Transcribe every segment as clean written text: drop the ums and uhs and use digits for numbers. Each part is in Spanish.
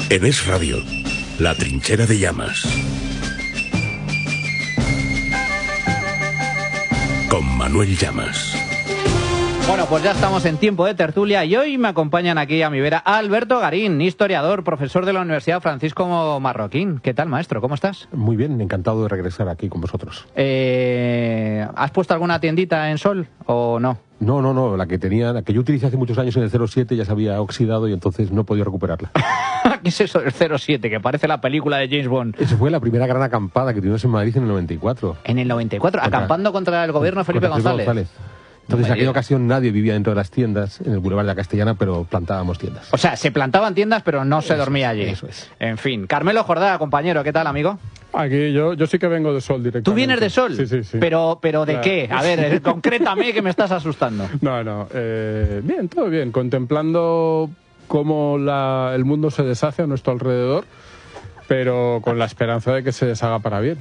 En Es Radio, La Trinchera de Llamas. Con Manuel Llamas. Bueno, pues ya estamos en tiempo de tertulia y hoy me acompañan aquí a mi vera Alberto Garín, historiador, profesor de la Universidad Francisco Marroquín. ¿Qué tal, maestro? ¿Cómo estás? Muy bien, encantado de regresar aquí con vosotros. ¿Has puesto alguna tiendita en Sol o no? No, la que yo utilicé hace muchos años en el 07 ya se había oxidado y entonces no he podido recuperarla. ¿Qué es eso del 07? Que parece la película de James Bond. Esa fue la primera gran acampada que tuvimos en Madrid en el 94. ¿En el 94? ¿Acampando contra el gobierno de Felipe González? Entonces, en aquella ocasión nadie vivía dentro de las tiendas, en el Boulevard de la Castellana, pero plantábamos tiendas. O sea, se plantaban tiendas, pero no se dormía allí. Eso es. En fin. Carmelo Jordá, compañero, ¿qué tal, amigo? Aquí yo sí que vengo de Sol directamente. ¿Tú vienes de Sol? Sí. ¿Pero de Claro. qué? A ver, concrétame que me estás asustando. No. Bien, todo bien. Contemplando cómo el mundo se deshace a nuestro alrededor, pero con la esperanza de que se deshaga para bien.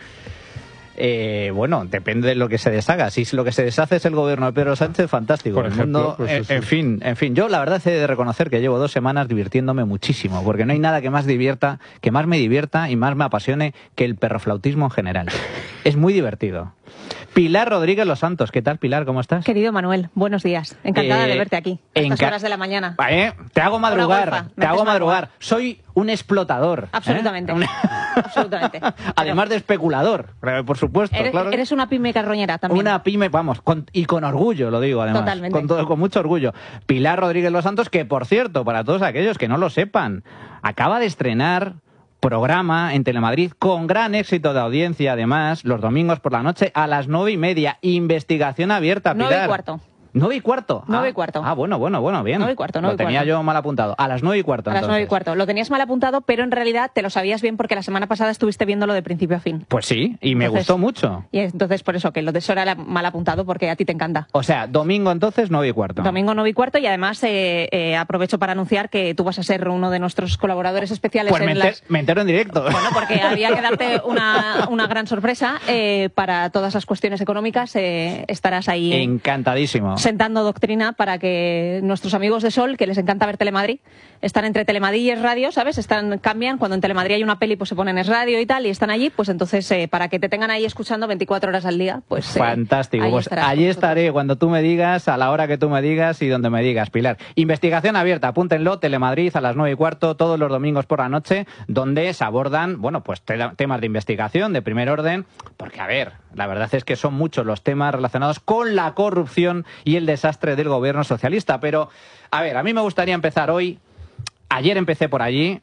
Bueno, depende de lo que se deshaga. Si lo que se deshace es el gobierno de Pedro Sánchez, fantástico. Por ejemplo, el mundo, pues en fin. Yo la verdad he de reconocer que llevo 2 semanas divirtiéndome muchísimo, porque no hay nada que más me divierta y más me apasione que el perroflautismo en general. Es muy divertido. Pilar Rodríguez Los Santos, ¿qué tal, Pilar? ¿Cómo estás? Querido Manuel, buenos días. Encantada de verte aquí, a estas horas de la mañana. Te hago madrugar. Soy un explotador. Absolutamente. Absolutamente. Además de especulador, por supuesto. Eres una pyme carroñera también. Una pyme, vamos, y con orgullo lo digo, además. Totalmente. Con mucho orgullo. Pilar Rodríguez Los Santos, que por cierto, para todos aquellos que no lo sepan, acaba de estrenar programa en Telemadrid con gran éxito de audiencia, además, los domingos por la noche a las 9:30. Investigación abierta, Pilar. 9:15. 9:15. 9:15. Bueno, bien. 9:15. Lo tenía yo mal apuntado. A las 9:15. A las 9:15. Lo tenías mal apuntado, pero en realidad te lo sabías bien porque la semana pasada estuviste viéndolo de principio a fin. Pues sí, y me gustó mucho. Y entonces por eso, que lo de eso era mal apuntado porque a ti te encanta. O sea, domingo entonces 9:15. Domingo 9:15 y además aprovecho para anunciar que tú vas a ser uno de nuestros colaboradores especiales. Pues me entero en directo. Bueno, porque había que darte una gran sorpresa para todas las cuestiones económicas. Estarás ahí. Encantadísimo. Sentando doctrina para que nuestros amigos de Sol, que les encanta ver Telemadrid, están entre Telemadrid y Es Radio, ¿sabes? Cambian, cuando en Telemadrid hay una peli pues se ponen Es Radio y tal, y están allí, pues entonces para que te tengan ahí escuchando 24 horas al día, pues fantástico, pues allí estaré cuando tú me digas, a la hora que tú me digas y donde me digas, Pilar. Investigación abierta, apúntenlo, Telemadrid a las 9:15, todos los domingos por la noche, donde se abordan, bueno, pues temas de investigación de primer orden, porque a ver, la verdad es que son muchos los temas relacionados con la corrupción y el desastre del gobierno socialista. Pero, a ver, a mí me gustaría empezar hoy. Ayer empecé por allí,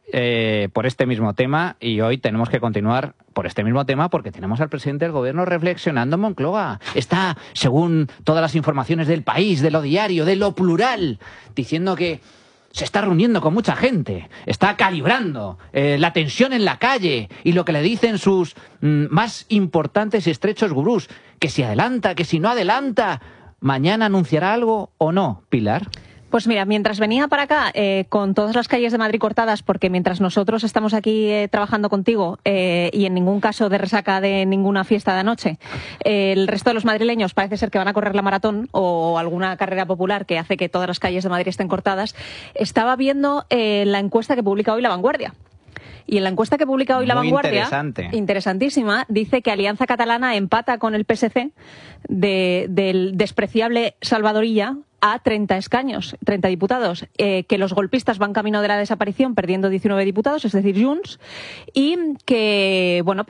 por este mismo tema, y hoy tenemos que continuar por este mismo tema porque tenemos al presidente del gobierno reflexionando en Moncloa. Está, según todas las informaciones del País, de lo diario, de lo plural, diciendo que se está reuniendo con mucha gente, está calibrando la tensión en la calle y lo que le dicen sus más importantes y estrechos gurús, que si adelanta, que si no adelanta, mañana anunciará algo o no, Pilar. Pues mira, mientras venía para acá, con todas las calles de Madrid cortadas, porque mientras nosotros estamos aquí trabajando contigo y en ningún caso de resaca de ninguna fiesta de anoche, el resto de los madrileños parece ser que van a correr la maratón o alguna carrera popular que hace que todas las calles de Madrid estén cortadas, estaba viendo la encuesta que publica hoy La Vanguardia. Y en la encuesta que publica hoy La Vanguardia, interesantísima, dice que Alianza Catalana empata con el PSC del despreciable Salvador Illa a 30 escaños, 30 diputados, que los golpistas van camino de la desaparición perdiendo 19 diputados, es decir, Junts, y que, bueno,